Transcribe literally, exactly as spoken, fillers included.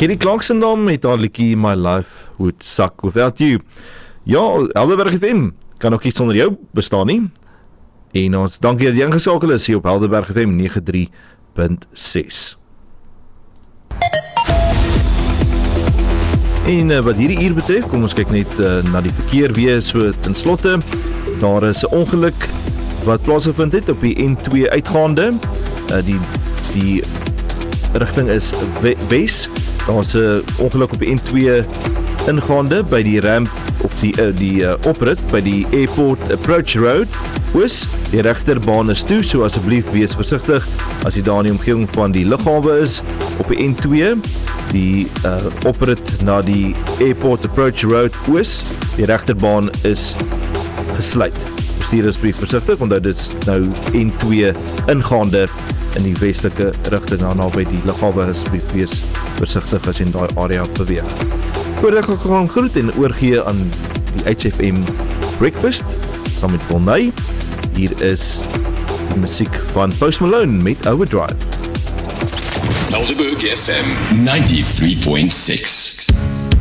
Kelly Clarkson dan met haar liedjie My Life Would Suck Without You. Ja, Helderberg F M kan ook iets sonder jou bestaan nie. En ons dankie dat jy ingeskakel is hier op Helderberg F M nege drie punt ses. En uh, wat hierdie uur betref, kom ons kyk net uh, na die verkeer weer so ten slotte. Daar is 'n ongeluk wat plaasgevind het op die N twee uitgaande. Uh, die die rigting is we- wes. Daar's 'n ongeluk op die N twee ingaande by die ramp of die uh, die uh, oprit by die Airport Approach Road. Oos, die regterbaan is toe, so asseblief wees versigtig as jy daar in die omgewing van die lughawe is op die N twee. Die uh, oprit na die Airport Approach Road Oos, die regterbaan is gesluit. Bestuur asseblief versigtig, want dit is nou N twee ingaande in die westelike rigting na naby die lughawe. Asseblief wees versigtig as jy in daai area beweeg. Voordat ek gaan groet en oorgee aan die H F M Breakfast saam met Volney. Hier is die musiek van Post Malone met Overdrive. Helderberg F M ninety-three point six.